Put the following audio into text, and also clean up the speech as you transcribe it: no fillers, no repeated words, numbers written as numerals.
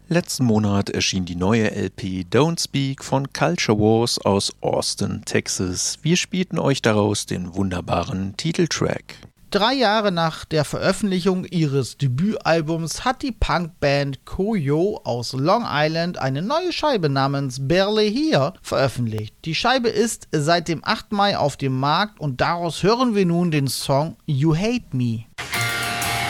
Letzten Monat erschien die neue LP Don't Speak von Culture Wars aus Austin, Texas. Wir spielten euch daraus den wunderbaren Titeltrack. 3 Jahre nach der Veröffentlichung ihres Debütalbums hat die Punkband Koyo aus Long Island eine neue Scheibe namens Barely Here veröffentlicht. Die Scheibe ist seit dem 8. Mai auf dem Markt und daraus hören wir nun den Song You Hate Me.